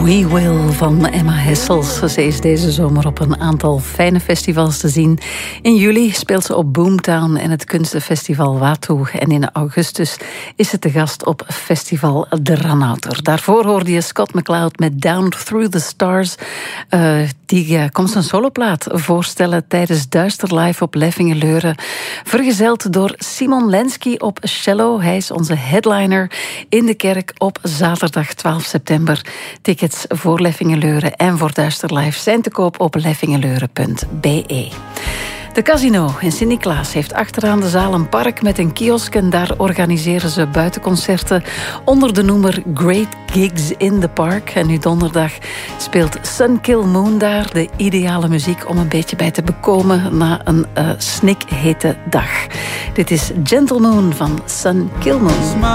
We Will van Emma Hessels. Ze is deze zomer op een aantal fijne festivals te zien. In juli speelt ze op Boomtown en het kunstenfestival Watu. En in augustus is ze te gast op festival De Ranouter. Daarvoor hoorde je Scott McCloud met Down Through the Stars. Die komt zijn soloplaat voorstellen tijdens Duister Live op Leffingeleuren. Vergezeld door Simon Lenski op cello. Hij is onze headliner in de kerk op zaterdag 12 september. Tickets voor Leffingeleuren en voor Duister Live zijn te koop op leffingeleuren.be. De Casino in Sint-Niklaas heeft achteraan de zaal een park met een kiosk en daar organiseren ze buitenconcerten onder de noemer Great Gigs in the Park. En nu donderdag speelt Sun Kill Moon daar, de ideale muziek om een beetje bij te bekomen na een snikhete dag. Dit is Gentle Moon van Sun Kill Moon.